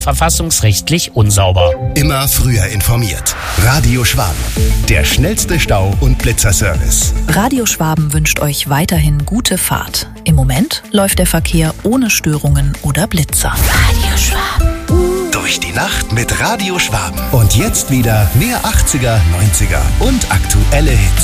verfassungsrechtlich unsauber. Immer früher informiert. Radio Schwaben. Der schnellste Stau- und Blitzerservice. Radio Schwaben wünscht euch weiterhin gute Fahrt. Im Moment läuft der Verkehr ohne Störungen oder Blitzer. Radio Schwaben. Durch die Nacht mit Radio Schwaben. Und jetzt wieder mehr 80er, 90er und aktuelle Hits.